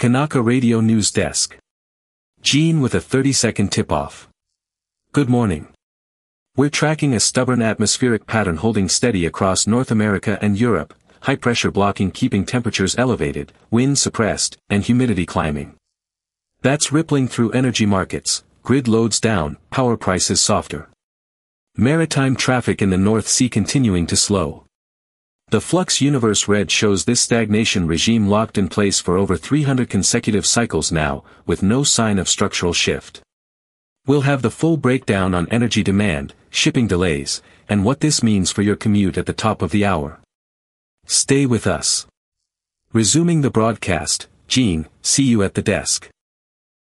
Kanaka Radio News Desk. Gene with a 30-second tip-off. Good morning. We're tracking a stubborn atmospheric pattern holding steady across North America and Europe, high pressure blocking keeping temperatures elevated, wind suppressed, and humidity climbing. That's rippling through energy markets, grid loads down, power prices softer. Maritime traffic in the North Sea continuing to slow. The Flux Universe Red shows this stagnation regime locked in place for over 300 consecutive cycles now, with no sign of structural shift. We'll have the full breakdown on energy demand, shipping delays, and what this means for your commute at the top of the hour. Stay with us. Resuming the broadcast, Gene, see you at the desk.